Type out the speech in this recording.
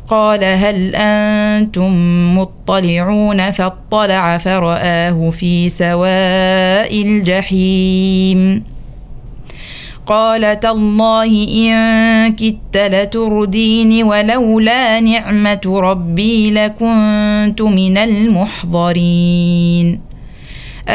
قال هل أنتم مطلعون فاطلع فرآه في سواء الجحيم قال تالله إن كدت لتردين ولولا نعمة ربي لكنت من المحضرين